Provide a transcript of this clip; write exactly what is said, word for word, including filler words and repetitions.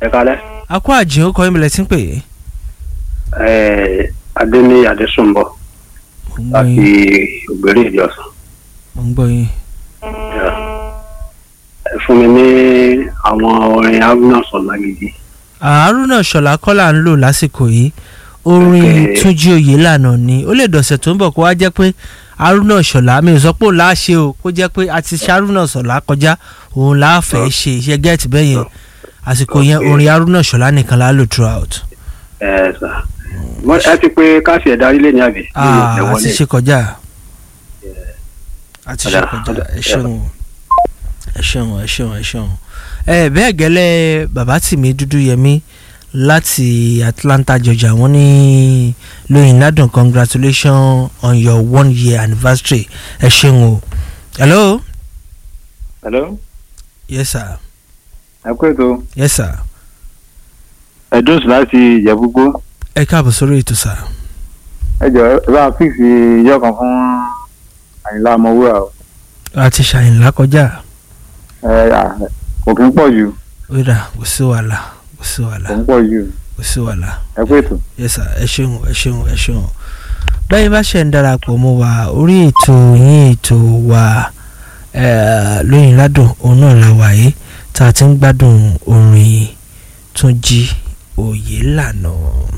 ẹ kálẹ́. a kó àjìn ó kọ́ ìmìlẹ̀ tí ń pè é. ẹ Adéní Adésùnbọ̀ láti Ògbèrè Ìjọsìn. mo ń gbọ́ yín. ẹ fún mi ní àwọn orin Haruna Sọlá gidi. Haruna Sọlá kọ́ là ń lò lásìkò yìí orin Túnjí Oyèlànà ni ó lè dọ̀sẹ̀ tó ń bọ̀ kó wá jẹ́ pé Haruna Sọlá mi ò sọ pé òun là á ṣe o kó jẹ́ pé a ti ṣe Haruna Sọlá kọjá òun là á fẹ́ ṣe iṣẹ́ gẹ́ẹ̀tì bẹ́ẹ̀ yẹn àsìkò yẹn orin Haruna Sọlá nìkan là á lò throughout. ẹ sà ẹ ti pé káfí ẹ̀dá ilé ní àbí. a ti ṣe kọjá a ti ṣe kọjá ẹ ṣeun ẹ ṣeun ẹ ṣeun ẹ ṣeun ẹ bẹ́ẹ̀ gẹ́lẹ́ bàbá tìmí Dúdúyẹmí láti Atlanta Georgia wọ́n ní lóyìn ládùn congratulations on your one year anniversary ẹ ṣeun o. hello. hello. yes sir. ẹ kú ètò. yes sir. ẹ̀dùn sùn láti Ìjẹ̀bú-Igbó. ẹ káàbọ̀ sórí ètò sà. ẹ jọ ẹ bá fíìsì iyọ̀ kan fún Àyìnlá Ọmọwúrà o. a ti ṣàyìnlá kọjá. ẹ kò kí ń pọ̀ jù. ó dà kò sí wàhálà kò sí wàhálà. kò ń pọ̀ jù. kò sí wàhálà. ẹ kú ètò. yes sir ẹ ṣeun ẹ ṣeun ẹ ṣeun. bẹ́ẹ̀ bá ṣe ń darapọ̀ mọ́ wa orí ètò yín ètò wa lóyìn ládùn òun náà la wà yìí tá a ti ń gbádùn orin Túnjí Oyèlànà.